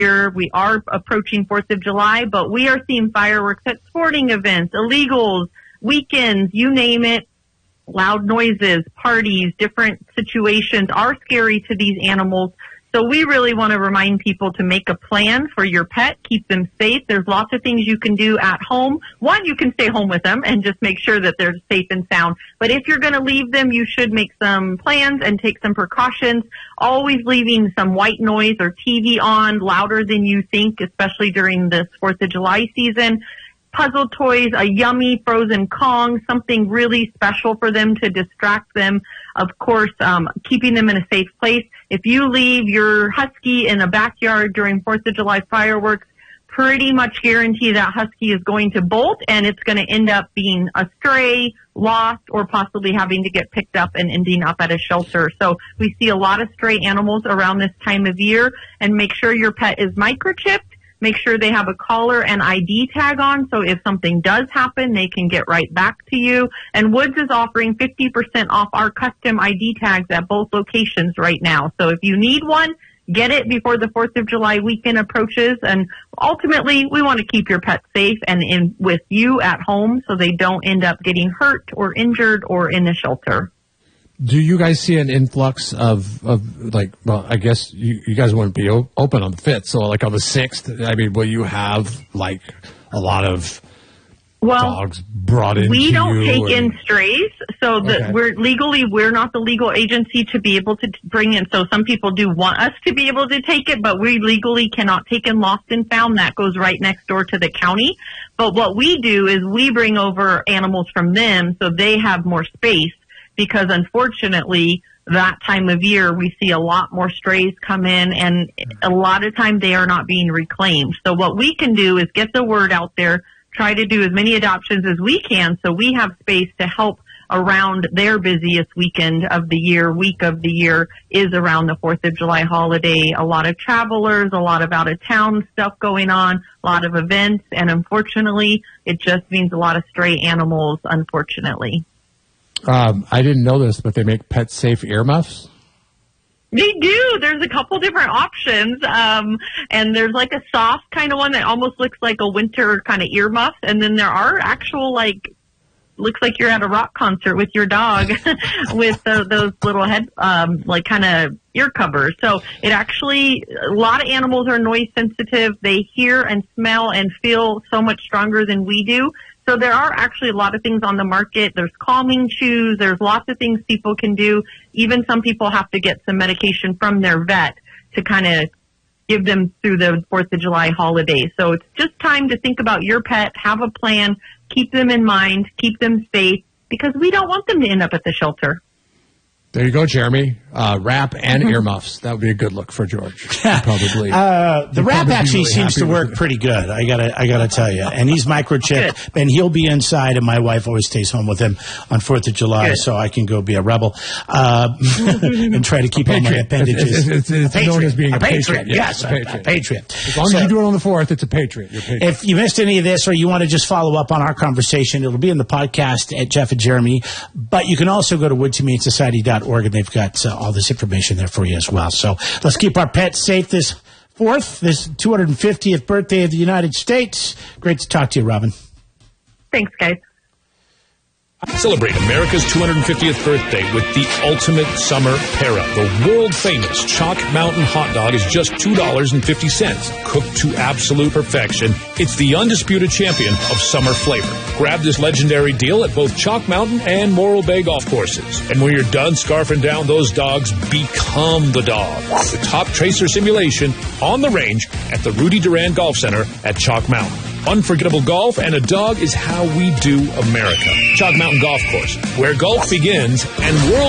year. We are approaching 4th of July, but we are seeing fireworks at sporting events, illegals, weekends, you name it. Loud noises, parties, different situations are scary to these animals. So we really want to remind people to make a plan for your pet, keep them safe. There's lots of things you can do at home. One, you can stay home with them and just make sure that they're safe and sound. But if you're going to leave them, you should make some plans and take some precautions. Always leaving some white noise or TV on louder than you think, especially during this 4th of July season. Puzzle toys, a yummy frozen Kong, something really special for them to distract them. Of course, keeping them in a safe place. If you leave your husky in a backyard during 4th of July fireworks, pretty much guarantee that husky is going to bolt and it's going to end up being a stray, lost, or possibly having to get picked up and ending up at a shelter. So we see a lot of stray animals around this time of year, and make sure your pet is microchipped. Make sure they have a collar and ID tag on, so if something does happen, they can get right back to you. And Woods is offering 50% off our custom ID tags at both locations right now. So if you need one, get it before the 4th of July weekend approaches. And ultimately, we want to keep your pets safe and with you at home so they don't end up getting hurt or injured or in the shelter. Do you guys see an influx of like, well, I guess you guys wouldn't be open on the 5th, so like on the 6th, I mean, will you have like a lot of dogs brought in? We don't take in strays, so we're not the legal agency to be able to bring in. So some people do want us to be able to take it, but we legally cannot take in lost and found. That goes right next door to the county. But what we do is we bring over animals from them so they have more space. Because unfortunately, that time of year, we see a lot more strays come in, and a lot of time they are not being reclaimed. So what we can do is get the word out there, try to do as many adoptions as we can so we have space to help around their busiest weekend of the year, week of the year is around the 4th of July holiday. A lot of travelers, a lot of out-of-town stuff going on, a lot of events, and unfortunately, it just means a lot of stray animals, unfortunately. I didn't know this, but they make pet-safe earmuffs? They do. There's a couple different options. And there's like a soft kind of one that almost looks like a winter kind of earmuff. And then there are actual, like, looks like you're at a rock concert with your dog with those little head, like kind of ear covers. So it actually, a lot of animals are noise sensitive. They hear and smell and feel so much stronger than we do. So there are actually a lot of things on the market. There's calming chews. There's lots of things people can do. Even some people have to get some medication from their vet to kind of give them through the 4th of July holiday. So it's just time to think about your pet, have a plan, keep them in mind, keep them safe, because we don't want them to end up at the shelter. There you go, Jeremy. Wrap and earmuffs. That would be a good look for George. Probably. The wrap actually seems to work pretty good. I gotta tell you. And he's microchipped, and he'll be inside. And my wife always stays home with him on 4th of July, so I can go be a rebel and try to keep all my appendages. It's known as being a patriot. Yes, a patriot. As long as you do it on the 4th, it's a patriot. You're a patriot. If you missed any of this, or you want to just follow up on our conversation, it'll be in the podcast at Jeff and Jeremy. But you can also go to woodshumane.org, and they've got all this information there for you as well. So let's keep our pets safe this 4th, this 250th birthday of the United States. Great to talk to you, Robin. Thanks, guys. Celebrate America's 250th birthday with the ultimate summer para. The world-famous Chalk Mountain hot dog is just $2.50. Cooked to absolute perfection, it's the undisputed champion of summer flavor. Grab this legendary deal at both Chalk Mountain and Morro Bay golf courses. And when you're done scarfing down those dogs, become the dog. The top tracer simulation on the range at the Rudy Duran Golf Center at Chalk Mountain. Unforgettable golf and a dog is how we do America. Chalk Mountain Golf Course, where golf begins and world